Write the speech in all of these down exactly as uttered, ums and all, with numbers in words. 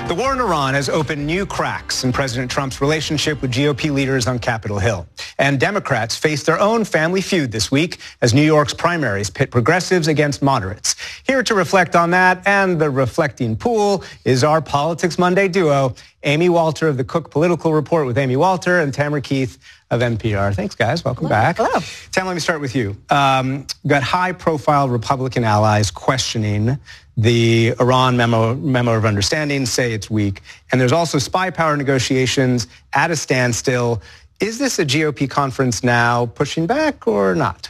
The war in Iran has opened new cracks in President Trump's relationship with G O P leaders on Capitol Hill. And Democrats face their own family feud this week as New York's primaries pit progressives against moderates. Here to reflect on that and the reflecting pool is our Politics Monday duo, Amy Walter of the Cook Political Report with Amy Walter and Tamara Keith of N P R. Thanks, guys. Welcome Hello. back. Hello. Tam, let me start with you. Um, we've got high-profile Republican allies questioning the Iran memo, memo of understanding, say it's weak. And there's also spy power negotiations at a standstill. Is this a G O P conference now pushing back or not?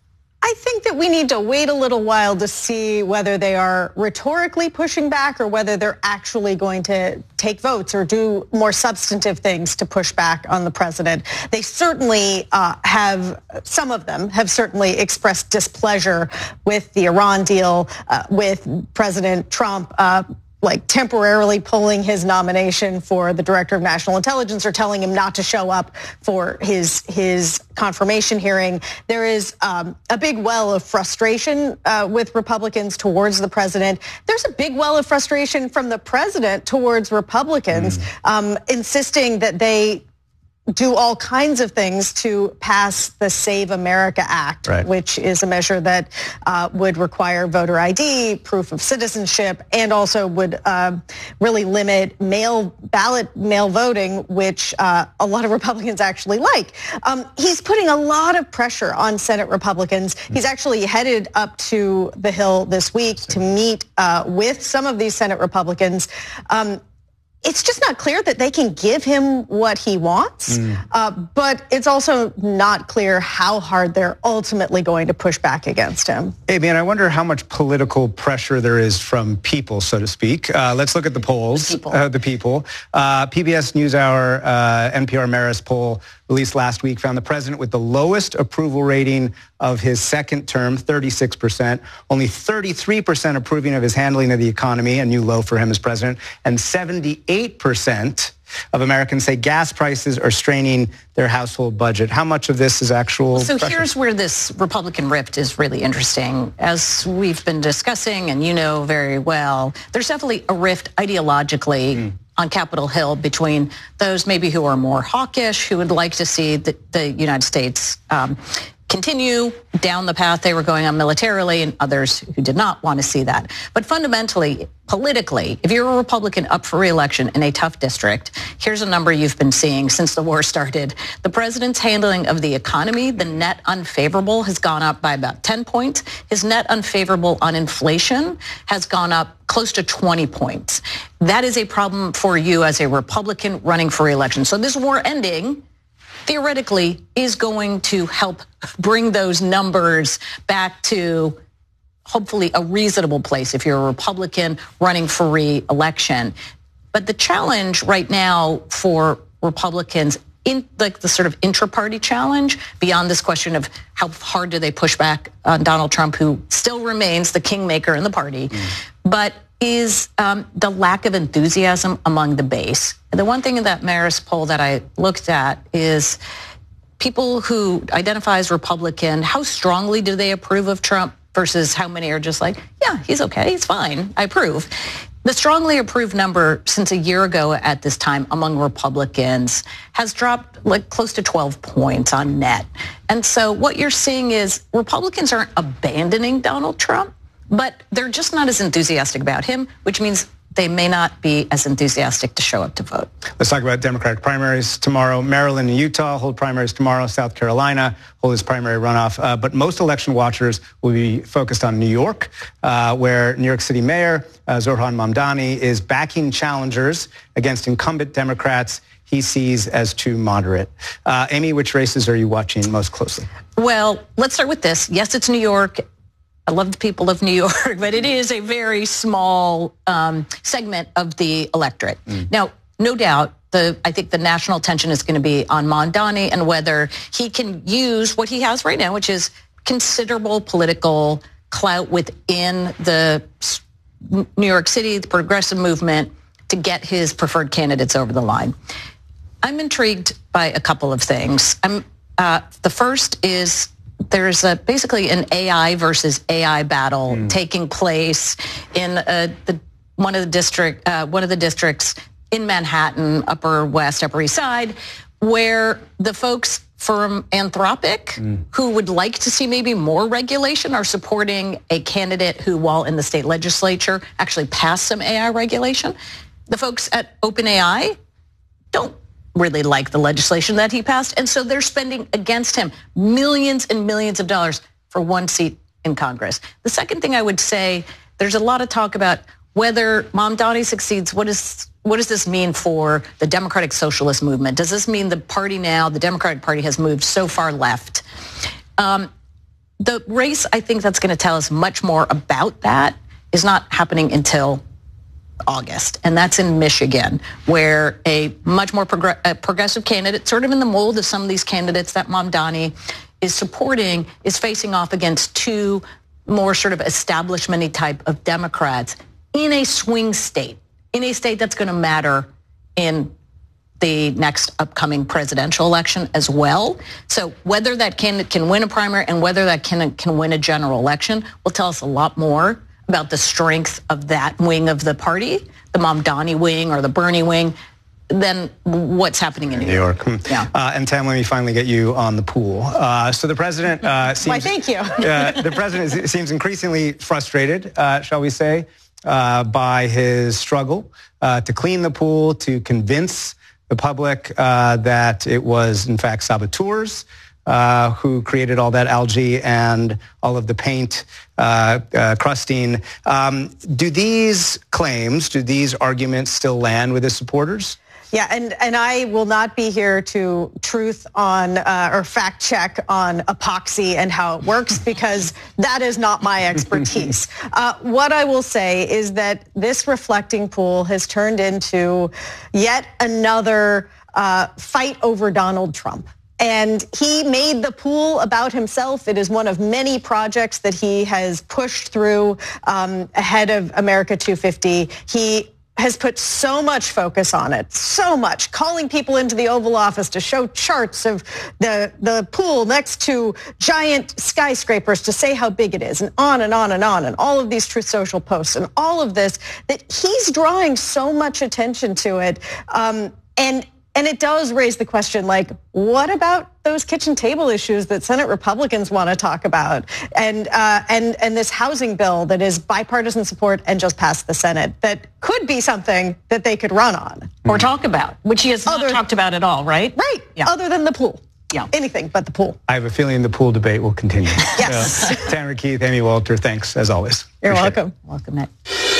I think that we need to wait a little while to see whether they are rhetorically pushing back or whether they're actually going to take votes or do more substantive things to push back on the president. They certainly uh, have, some of them have certainly expressed displeasure with the Iran deal, uh, with President Trump uh, like temporarily pulling his nomination for the director of national intelligence or telling him not to show up for his his confirmation hearing. There is um, a big well of frustration uh, with Republicans towards the president. There's a big well of frustration from the president towards Republicans, mm. um, insisting that they do all kinds of things to pass the Save America Act, right, which is a measure that uh, would require voter I D, proof of citizenship, and also would uh, really limit mail ballot mail voting, which uh, a lot of Republicans actually like. Um, he's putting a lot of pressure on Senate Republicans. He's actually headed up to the Hill this week to meet uh, with some of these Senate Republicans. Um, It's just not clear that they can give him what he wants, mm. uh, but it's also not clear how hard they're ultimately going to push back against him. Hey, man, I wonder how much political pressure there is from people, so to speak. Uh, let's look at the polls. The people. Uh, the people. Uh, P B S NewsHour, uh, N P R Marist poll released last week found the president with the lowest approval rating of his second term, thirty-six percent. Only thirty-three percent approving of his handling of the economy, a new low for him as president, and seventy-eight percent of Americans say gas prices are straining their household budget. How much of this is actual So pressure? Here's where this Republican rift is really interesting. As we've been discussing, and you know very well, there's definitely a rift ideologically mm. on Capitol Hill between those maybe who are more hawkish, who would like to see the, the United States um, continue down the path they were going on militarily, and others who did not want to see that. But fundamentally, politically, if you're a Republican up for re-election in a tough district, here's a number you've been seeing since the war started. The president's handling of the economy, the net unfavorable, has gone up by about ten points. His net unfavorable on inflation has gone up close to twenty points. That is a problem for you as a Republican running for re-election. So this war ending, theoretically, is going to help bring those numbers back to hopefully a reasonable place if you're a Republican running for re-election. But the challenge right now for Republicans, in like the sort of intra-party challenge, beyond this question of how hard do they push back on Donald Trump, who still remains the kingmaker in the party, mm. but is um, the lack of enthusiasm among the base. And the one thing in that Marist poll that I looked at is people who identify as Republican, how strongly do they approve of Trump versus how many are just like, yeah, he's okay, he's fine, I approve. The strongly approved number since a year ago at this time among Republicans has dropped like close to twelve points on net. And so what you're seeing is Republicans aren't abandoning Donald Trump, but they're just not as enthusiastic about him, which means they may not be as enthusiastic to show up to vote. Let's talk about Democratic primaries tomorrow. Maryland and Utah hold primaries tomorrow. South Carolina hold its primary runoff. Uh, but most election watchers will be focused on New York, uh, where New York City Mayor uh, Zohran Mamdani is backing challengers against incumbent Democrats he sees as too moderate. Uh, Amy, which races are you watching most closely? Well, let's start with this. Yes, it's New York. I love the people of New York, but it is a very small um, segment of the electorate. Mm. Now, no doubt, the I think the national attention is going to be on Mamdani and whether he can use what he has right now, which is considerable political clout within the New York City, the progressive movement, to get his preferred candidates over the line. I'm intrigued by a couple of things. I'm, uh, the first is there's a, basically an A I versus A I battle mm. taking place in uh, the one of the district, uh, one of the districts in Manhattan, Upper West, Upper East Side, where the folks from Anthropic, mm. who would like to see maybe more regulation, are supporting a candidate who, while in the state legislature, actually passed some A I regulation. The folks at OpenAI don't really like the legislation that he passed, and so they're spending against him millions and millions of dollars for one seat in Congress. The second thing I would say, there's a lot of talk about whether Mamdani succeeds. What is what does this mean for the Democratic Socialist movement? Does this mean the party now, the Democratic Party, has moved so far left? Um, the race, I think, that's going to tell us much more about that is not happening until August, and that's in Michigan, where a much more progr- a progressive candidate, sort of in the mold of some of these candidates that Mamdani is supporting, is facing off against two more sort of establishment-y type of Democrats in a swing state, in a state that's going to matter in the next upcoming presidential election as well. So whether that candidate can win a primary and whether that candidate can win a general election will tell us a lot more about the strength of that wing of the party, the Mamdani wing or the Bernie wing, than what's happening in New, New York. York. Yeah. Uh, and Tam, let me finally get you on the pool. Uh, so the president uh, seems... Why, thank you. uh, the president seems increasingly frustrated, uh, shall we say, uh, by his struggle uh, to clean the pool, to convince the public uh, that it was, in fact, saboteurs Uh, who created all that algae and all of the paint uh, uh, crusting. Um, do these claims, do these arguments still land with his supporters? Yeah, and, and I will not be here to truth on uh, or fact check on epoxy and how it works because that is not my expertise. uh, what I will say is that this reflecting pool has turned into yet another uh, fight over Donald Trump. And he made the pool about himself. It is one of many projects that he has pushed through um, ahead of America two fifty. He has put so much focus on it, so much, calling people into the Oval Office to show charts of the, the pool next to giant skyscrapers to say how big it is, and on and on and on, and all of these Truth Social posts, and all of this, that he's drawing so much attention to it. Um, and And it does raise the question, like, what about those kitchen table issues that Senate Republicans want to talk about? And uh, and and this housing bill that is bipartisan support and just passed the Senate that could be something that they could run on. Or talk about, which he has not other, talked about at all, right? Right, yeah. Other than the pool. Yeah. Anything but the pool. I have a feeling the pool debate will continue. Yes. Uh, Tamara Keith, Amy Walter, thanks as always. You're Appreciate welcome. It. Welcome, Nick.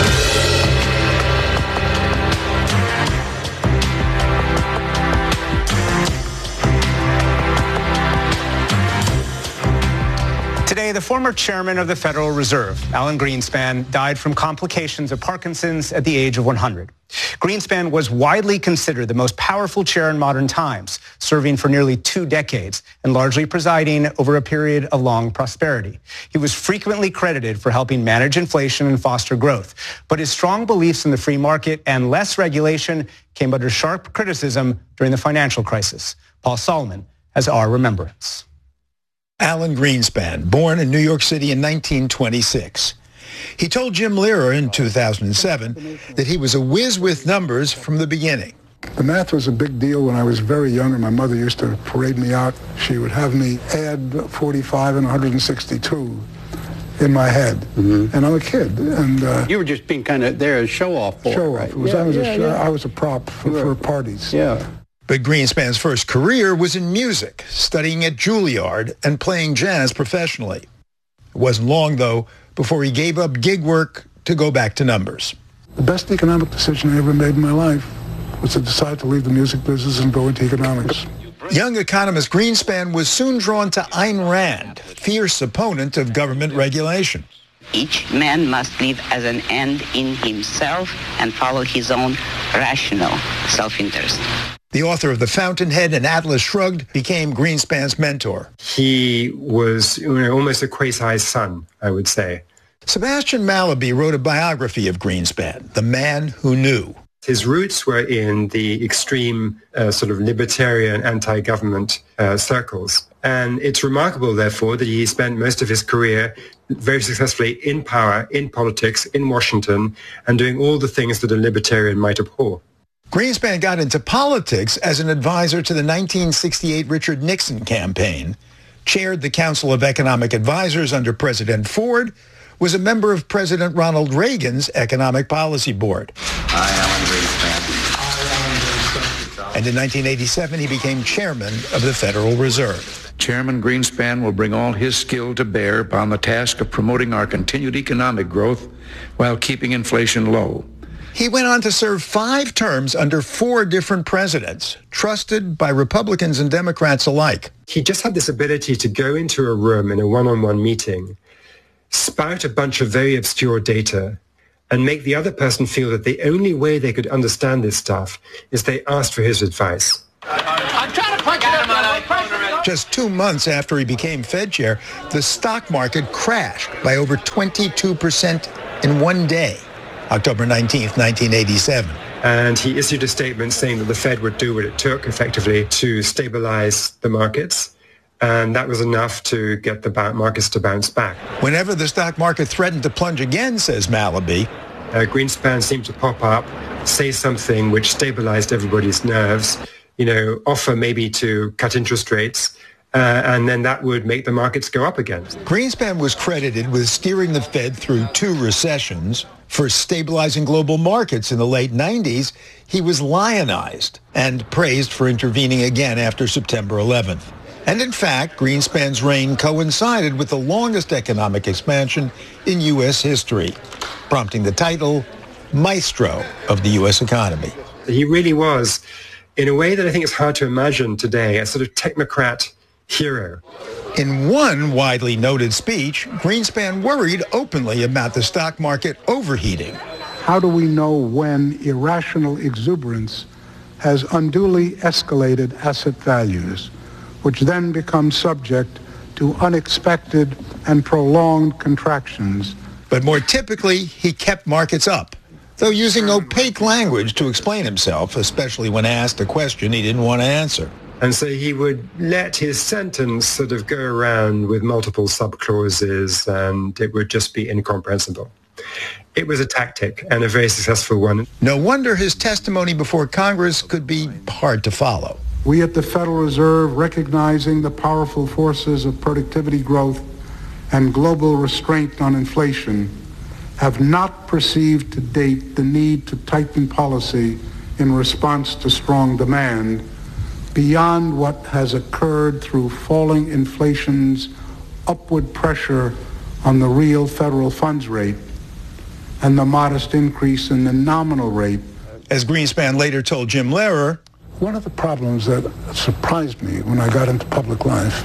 Today, the former chairman of the Federal Reserve, Alan Greenspan, died from complications of Parkinson's at the age of one hundred. Greenspan was widely considered the most powerful chair in modern times, serving for nearly two decades and largely presiding over a period of long prosperity. He was frequently credited for helping manage inflation and foster growth, but his strong beliefs in the free market and less regulation came under sharp criticism during the financial crisis. Paul Solomon has our remembrance. Alan Greenspan, born in New York City in nineteen twenty-six. He told Jim Lehrer in two thousand seven that he was a whiz with numbers from the beginning. The math was a big deal when I was very young, and my mother used to parade me out. She would have me add forty-five and one hundred sixty-two in my head, mm-hmm. and I'm a kid. And uh, you were just being kind of there as show-off for show-off. Right? It was, yeah, I, was yeah, a show, yeah. I was a prop for, for parties. Yeah. But Greenspan's first career was in music, studying at Juilliard and playing jazz professionally. It wasn't long, though, before he gave up gig work to go back to numbers. The best economic decision I ever made in my life was to decide to leave the music business and go into economics. Young economist Greenspan was soon drawn to Ayn Rand, fierce opponent of government regulation. Each man must live as an end in himself and follow his own rational self-interest. The author of The Fountainhead and Atlas Shrugged became Greenspan's mentor. He was, you know, almost a quasi-son, I would say. Sebastian Mallaby wrote a biography of Greenspan, The Man Who Knew. His roots were in the extreme uh, sort of libertarian anti-government uh, circles. And it's remarkable, therefore, that he spent most of his career very successfully in power, in politics, in Washington, and doing all the things that a libertarian might abhor. Greenspan got into politics as an advisor to the nineteen sixty-eight Richard Nixon campaign, chaired the Council of Economic Advisors under President Ford, was a member of President Ronald Reagan's Economic Policy Board. I, Alan Greenspan. And in nineteen eighty-seven, he became chairman of the Federal Reserve. Chairman Greenspan will bring all his skill to bear upon the task of promoting our continued economic growth while keeping inflation low. He went on to serve five terms under four different presidents, trusted by Republicans and Democrats alike. He just had this ability to go into a room in a one-on-one meeting, spout a bunch of very obscure data, and make the other person feel that the only way they could understand this stuff is they asked for his advice. I'm trying to punch it up. Just two months after he became Fed chair, the stock market crashed by over twenty-two percent in one day, October nineteenth, nineteen eighty-seven. And he issued a statement saying that the Fed would do what it took, effectively, to stabilize the markets. And that was enough to get the markets to bounce back. Whenever the stock market threatened to plunge again, says Mallaby, uh, Greenspan seemed to pop up, say something which stabilized everybody's nerves, you know, offer maybe to cut interest rates, uh, and then that would make the markets go up again. Greenspan was credited with steering the Fed through two recessions. For stabilizing global markets in the late nineties, he was lionized and praised for intervening again after September eleventh. And in fact, Greenspan's reign coincided with the longest economic expansion in U S history, prompting the title Maestro of the U S economy. He really was, in a way that I think is hard to imagine today, a sort of technocrat hero. In one widely noted speech, Greenspan worried openly about the stock market overheating. How do we know when irrational exuberance has unduly escalated asset values, which then become subject to unexpected and prolonged contractions? But more typically, he kept markets up, though using opaque language to explain himself, especially when asked a question he didn't want to answer. And so he would let his sentence sort of go around with multiple subclauses, and it would just be incomprehensible. It was a tactic, and a very successful one. No wonder his testimony before Congress could be hard to follow. We at the Federal Reserve, recognizing the powerful forces of productivity growth and global restraint on inflation, have not perceived to date the need to tighten policy in response to strong demand beyond what has occurred through falling inflation's upward pressure on the real federal funds rate and the modest increase in the nominal rate. As Greenspan later told Jim Lehrer, one of the problems that surprised me when I got into public life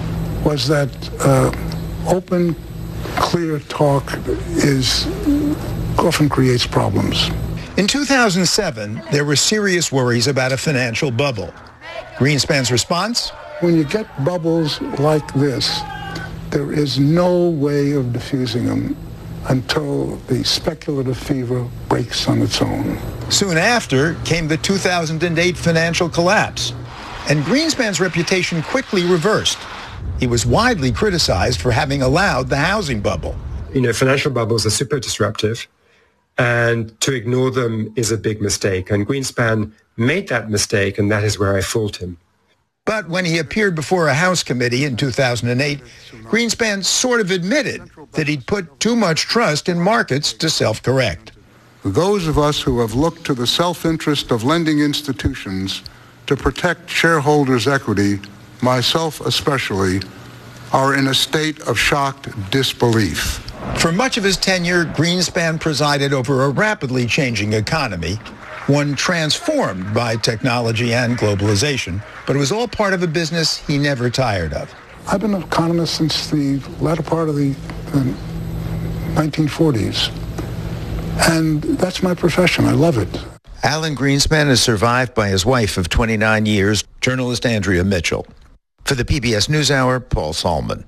was that uh, open, clear talk is often creates problems. In two thousand seven, there were serious worries about a financial bubble. Greenspan's response? When you get bubbles like this, there is no way of diffusing them until the speculative fever breaks on its own. Soon after came the two thousand eight financial collapse, and Greenspan's reputation quickly reversed. He was widely criticized for having allowed the housing bubble. You know, financial bubbles are super disruptive, and to ignore them is a big mistake. And Greenspan made that mistake, and that is where I fault him. But when he appeared before a House committee in two thousand eight, Greenspan sort of admitted that he'd put too much trust in markets to self-correct. Those of us who have looked to the self-interest of lending institutions to protect shareholders' equity, myself especially, are in a state of shocked disbelief. For much of his tenure, Greenspan presided over a rapidly changing economy, one transformed by technology and globalization, but it was all part of a business he never tired of. I've been an economist since the latter part of the uh, nineteen forties, and that's my profession. I love it. Alan Greenspan is survived by his wife of twenty-nine years, journalist Andrea Mitchell. For the P B S NewsHour, Paul Solman.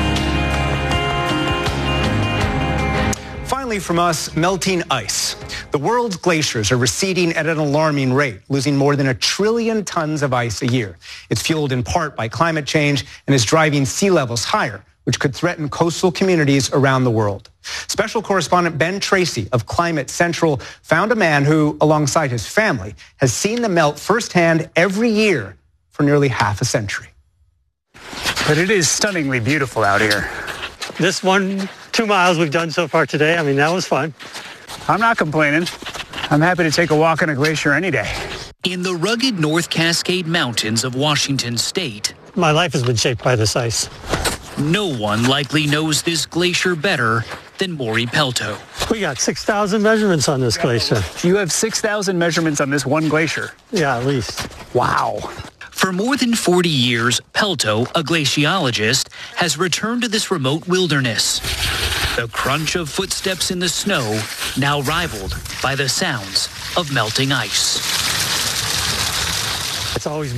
Finally from us, melting ice. The The world's glaciers are receding at an alarming rate, losing more than a trillion tons of ice a year. It's fueled in part by climate change and is driving sea levels higher, which could threaten coastal communities around the world. Special correspondent Ben Tracy of Climate Central found a man who, alongside his family, has seen the melt firsthand every year for nearly half a century. But it is stunningly beautiful out here. This one, two miles we've done so far today, I mean, that was fun. I'm not complaining. I'm happy to take a walk on a glacier any day. In the rugged North Cascade Mountains of Washington State, my life has been shaped by this ice. No one likely knows this glacier better than Maury Pelto. We got six thousand measurements on this glacier. You have six thousand measurements on this one glacier? Yeah, at least. Wow. For more than forty years, Pelto, a glaciologist, has returned to this remote wilderness. The crunch of footsteps in the snow now rivaled by the sounds of melting ice. It's always